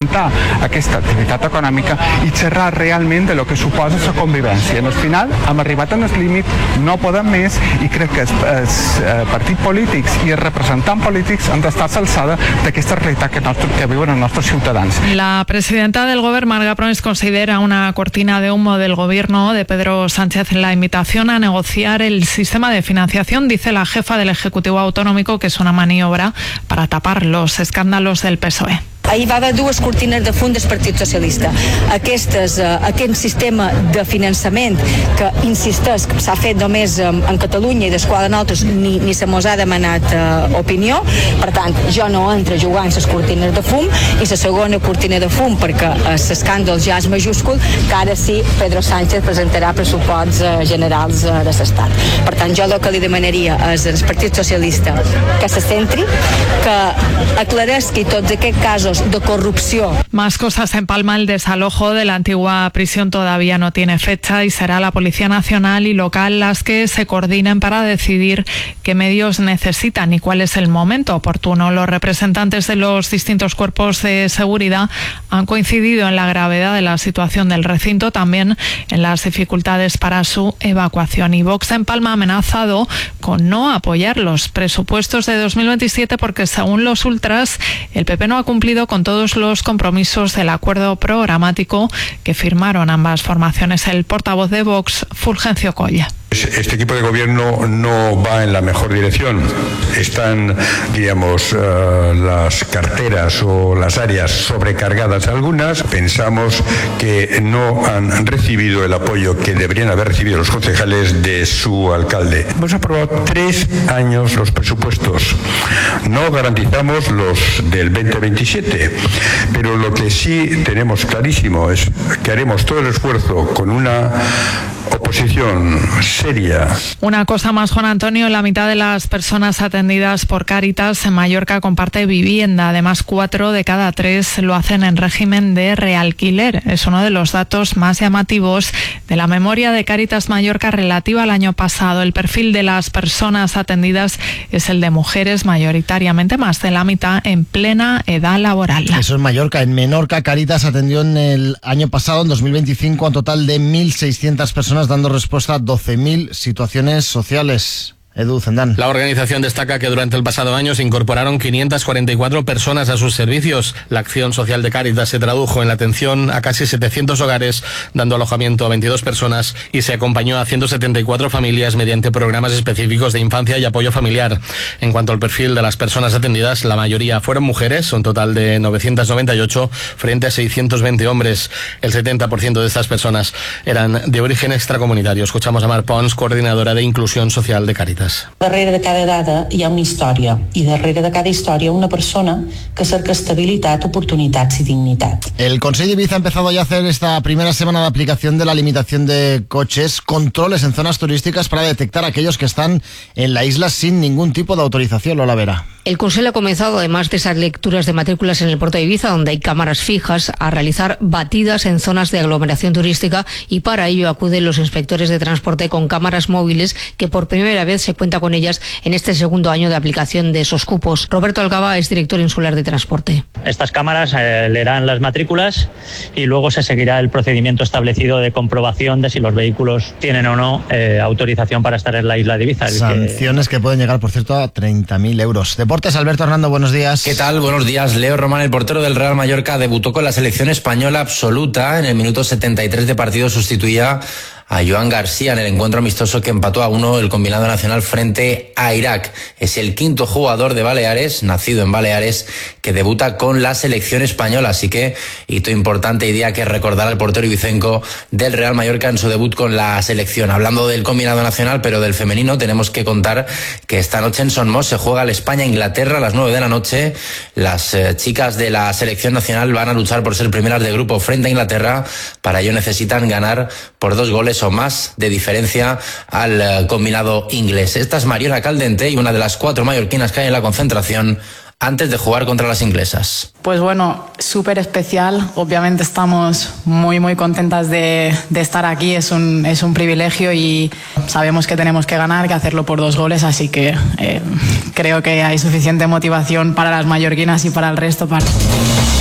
fomentar aquesta activitat econòmica i xerrar realment de lo que suposa la convivència. Al final hem arribat al límit, no podem més, i crec que els partits polítics i els representants polítics han d'estar a l'alçada d'aquesta realitat que viuen els nostres ciutadans. La presidenta del Gobierno, Marga Pons, considera una cortina de humo del gobierno de Pedro Sánchez en la invitación a negociar el sistema de financiación. Dice la jefa del Ejecutivo Autonómico que es una maniobra para tapar los escándalos del PSOE. Ahir va haver dues cortines de fum del Partit Socialista. Aquest sistema de finançament que insisteix que s'ha fet només en Catalunya i del qual a nosaltres ni se mos ha demanat opinió. Per tant, jo no entro a jugar en les cortines de fum, i la segona cortina de fum, perquè l'escàndol ja és majúscul, que ara sí Pedro Sánchez presentarà pressuposts generals de l'Estat. Per tant, jo el que li demanaria és al Partit Socialista que se centri, que aclaresqui tots aquests casos de corrupción. Más cosas en Palma. El desalojo de la antigua prisión todavía no tiene fecha y será la Policía Nacional y local las que se coordinen para decidir qué medios necesitan y cuál es el momento oportuno. Los representantes de los distintos cuerpos de seguridad han coincidido en la gravedad de la situación del recinto, también en las dificultades para su evacuación. Y Vox en Palma ha amenazado con no apoyar los presupuestos de 2027 porque, según los ultras, el PP no ha cumplido con todos los compromisos del acuerdo programático que firmaron ambas formaciones. El portavoz de Vox, Fulgencio Colla. Este equipo de gobierno no va en la mejor dirección. Están, diríamos, las carteras o las áreas sobrecargadas algunas. Pensamos que no han recibido el apoyo que deberían haber recibido los concejales de su alcalde. Hemos aprobado 3 años los presupuestos. No garantizamos los del 2027, pero lo que sí tenemos clarísimo es que haremos todo el esfuerzo con una oposición seria. Una cosa más, Juan Antonio: la mitad de las personas atendidas por Cáritas en Mallorca comparte vivienda. Además, 4 de cada 3 lo hacen en régimen de realquiler. Es uno de los datos más llamativos de la memoria de Cáritas Mallorca relativa al año pasado. El perfil de las personas atendidas es el de mujeres, mayoritariamente más de la mitad en plena edad laboral. Eso es Mallorca. En Menorca, Cáritas atendió en el año pasado, en 2025, a un total de 1.600 personas, dando respuesta a 12.000 situaciones sociales. Edu Zendán. La organización destaca que durante el pasado año se incorporaron 544 personas a sus servicios. La acción social de Cáritas se tradujo en la atención a casi 700 hogares, dando alojamiento a 22 personas, y se acompañó a 174 familias mediante programas específicos de infancia y apoyo familiar. En cuanto al perfil de las personas atendidas, la mayoría fueron mujeres, un total de 998 frente a 620 hombres. El 70% de estas personas eran de origen extracomunitario. Escuchamos a Mar Pons, coordinadora de inclusión social de Cáritas. Darrere de cada dada hi ha una història, i darrere de cada història una persona que cerca estabilitat, oportunitats i dignitat. El Consejo de Ibiza ha empezado ya a hacer esta primera semana de aplicación de la limitación de coches, controles en zonas turísticas para detectar a aquellos que están en la isla sin ningún tipo de autorización. Lola Vera. El Consejo ha comenzado, además de esas lecturas de matrículas en el puerto de Ibiza, donde hay cámaras fijas, a realizar batidas en zonas de aglomeración turística, y para ello acuden los inspectores de transporte con cámaras móviles, que por primera vez se cuenta con ellas en este segundo año de aplicación de esos cupos. Roberto Algaba es director insular de transporte. Estas cámaras leerán las matrículas y luego se seguirá el procedimiento establecido de comprobación de si los vehículos tienen o no autorización para estar en la isla de Ibiza. Sanciones que pueden llegar, por cierto, a 30.000 euros. Deportes, Alberto Hernando, buenos días. ¿Qué tal? Buenos días. Leo Román, el portero del Real Mallorca, debutó con la selección española absoluta. En el minuto 73 de partido sustituía a Joan García en el encuentro amistoso que empató a 1 el combinado nacional frente a Irak. Es el 5º jugador de Baleares, nacido en Baleares, que debuta con la selección española. Así que hito importante y día que recordar al portero ibicenco del Real Mallorca en su debut con la selección. Hablando del combinado nacional, pero del femenino, tenemos que contar que esta noche en Son Moss se juega el España-Inglaterra a las 9 de la noche. Las chicas de la selección nacional van a luchar por ser primeras de grupo frente a Inglaterra. Para ello necesitan ganar por 2 goles o más de diferencia al combinado inglés. Esta es Mariona Caldente y una de las 4 mallorquinas que hay en la concentración antes de jugar contra las inglesas. Pues bueno, súper especial. Obviamente estamos muy contentas de estar aquí. Es un privilegio y sabemos que tenemos que ganar, que hacerlo por 2 goles, así que creo que hay suficiente motivación para las mallorquinas y para el resto.